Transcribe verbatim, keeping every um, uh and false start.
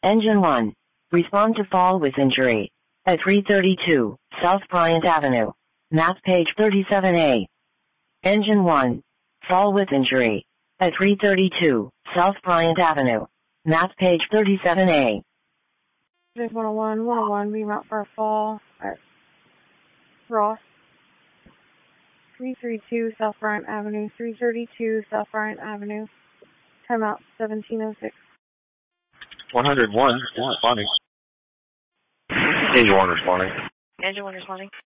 Engine one. Respond to fall with injury. At three thirty-two, South Bryant Avenue. Map page thirty-seven A. Engine one. Fall with injury. At three thirty-two, South Bryant Avenue. Map page thirty-seven A. There's one oh one, one oh one, reroute for a fall at Ross. three thirty-two South Bryant Avenue, three thirty-two South Bryant Avenue. Timeout seventeen oh six. one oh one, responding. Engine one responding. Engine one responding.